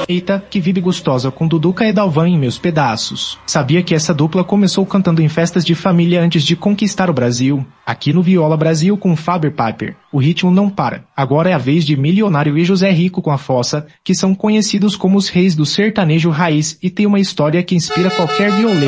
Eita, que vibe gostosa com Duduca e Dalvan em Meus Pedaços. Sabia que essa dupla começou cantando em festas de família antes de conquistar o Brasil? Aqui no Viola Brasil com Faber Piper. O ritmo não para. Agora é a vez de Milionário e José Rico com a Fossa, que são conhecidos como os reis do sertanejo raiz e tem uma história que inspira qualquer violeiro.